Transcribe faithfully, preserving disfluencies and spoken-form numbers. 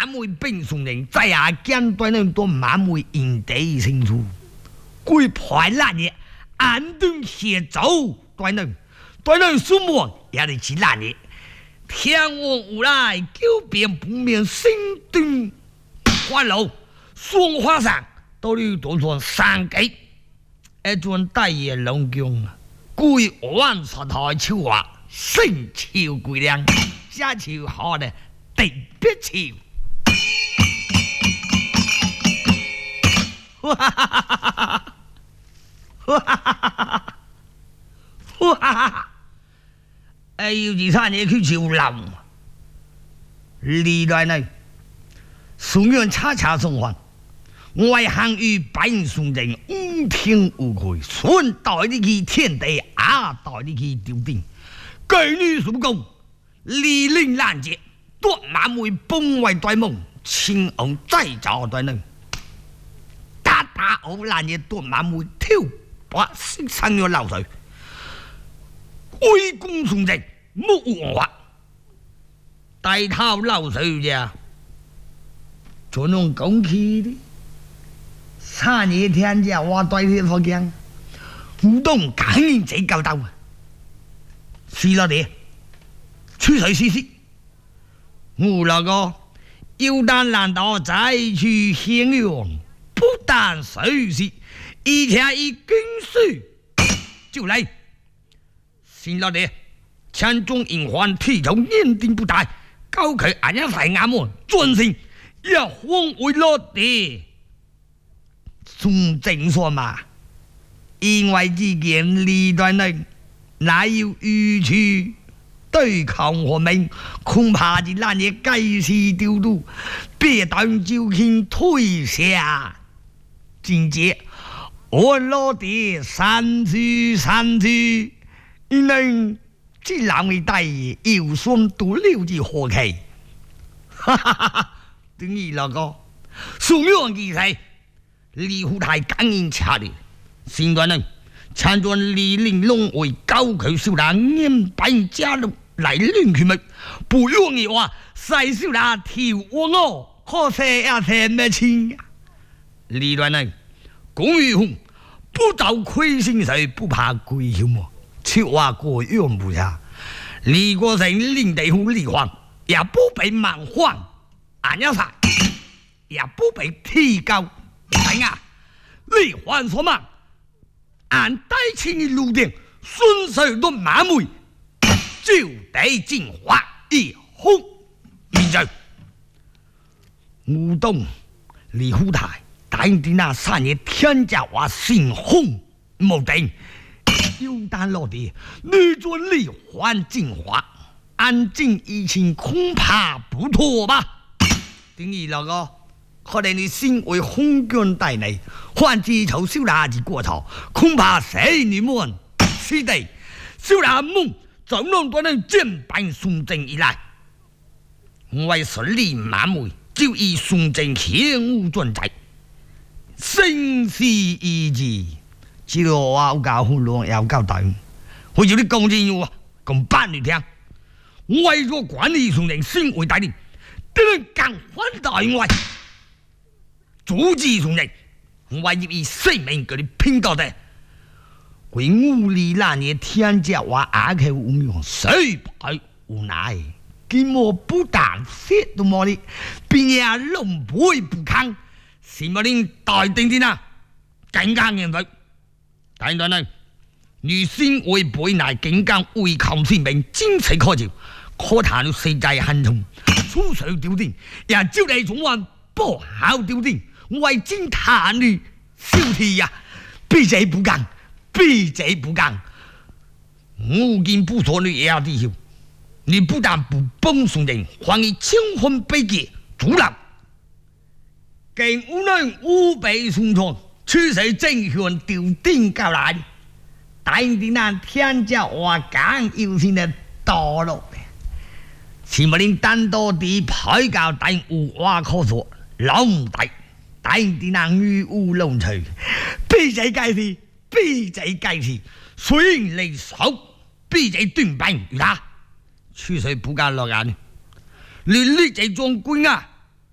满妹兵送人，在下简短人都满妹应得清楚。鬼派烂嘢，安顿协奏短人，短人数目也得起烂嘢。天王无来，九变不免心顿花楼，双花上都有多做三计，一尊大爷龙宫啊，鬼万十台秋华，胜秋鬼亮，家秋好的特别秋。哈哈哈哈哈哈！哈哈哈哈哈哈！哈哈哈！哎，有二三日去潮流，李来呢？送人恰恰送还，外行与百送人无凭无据，顺带你去天地，下带你去丢顶。该女属公，李令拦截，夺满妹崩坏大梦，青红再找大人。打打我拦截夺满妹跳，把身上要流水。归公送人，木文化，带头流水者，就弄公气的。三年天家我对天佛讲，互动感应这够斗啊！是了的，吹水试试。我那个有胆难道再去形容，不但水事，而且以经书就来。是了的，千种隐患体重认定不大，高佢眼一晒眼門，盡性一方會落地。從正說嘛，因為之見李大人乃要御處對抗和命，恐怕是難嘢計時調度，別當朝見推下。真節我落地三處三處。因為這兩位大爺要算到了之何期？哈哈哈哈！等於那個送樣其實李虎太感應差的，現在呢，參轉李玲珑為高佢小蘭nghiêm辦加入來領佢咪，不容易話細小蘭跳我我，可惜也聽咩錢？李大呢，公與紅不到虧心水，不怕鬼曉麼？切話過樣不差，李國成領地好李皇，也不被蠻荒眼一晒，也不被提高。係啊，李皇所問，按低清嘅路定，順水都馬梅，照地精華一空面對。吳東、李虎太，大啲那三嘢天家話先空無定。有單落地，女做李還精華，安靜以前恐怕不妥吧？等於那個，可能你身為紅軍帶嚟，還自籌小拿子過頭，恐怕死你們是的。小拿夢怎能不能正辦送正以來？為順利滿梅，就以送正前無專制，生死意志。知道我有教好long有交代，好似啲講真要啊，咁班你聽。為咗管理送人身為大令，點能更反大外，阻止送人，我要以生命給你拼到的。為無理那年天家話阿佢無用，水敗無奈，根本不但寫都冇哩，並也龍背不康，是乜令大定啲啊？更加嚴厲。但係呢，女性為背乃警監為抗性命，精彩可照，可談到世界恨重，粗水吊電，也招你總話不好吊電，為精談女消氣呀，必者不干，必者不干。我見不說你也要弟兄，你不但不幫送人，還以清婚悲結阻撓，更無能無被送錯。出世正向吊頂交來，但係那天家話講要先係墮落嘅，前咪連單多啲派教但無話可說，老唔抵，但係那語無龍趣，必仔計事，必仔計事，雖然離手，必仔斷柄如他，出世不敢落眼，連呢隻裝官啊！